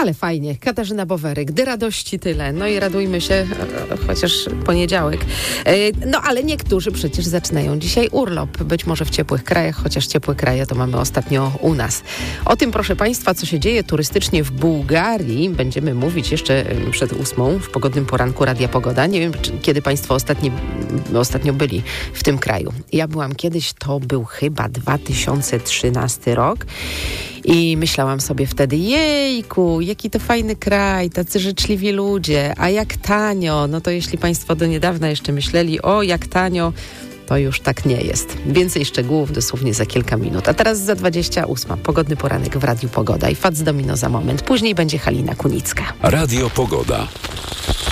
Ale fajnie. Katarzyna Boweryk, gdy radości tyle. No i radujmy się, chociaż poniedziałek. No ale niektórzy przecież zaczynają dzisiaj urlop. Być może w ciepłych krajach, chociaż ciepłe kraje to mamy ostatnio u nas. O tym, proszę Państwa, co się dzieje turystycznie w Bułgarii, będziemy mówić jeszcze przed 8 w pogodnym poranku Radia Pogoda. Nie wiem, kiedy Państwo ostatnio byli w tym kraju. Ja byłam kiedyś, to był chyba 2013 rok. I myślałam sobie wtedy, jejku, jaki to fajny kraj, tacy życzliwi ludzie, a jak tanio. No to jeśli Państwo do niedawna jeszcze myśleli, o jak tanio, to już tak nie jest. Więcej szczegółów dosłownie za kilka minut. A teraz za 28. Pogodny poranek w Radiu Pogoda i Fac Domino za moment. Później będzie Halina Kunicka. Radio Pogoda.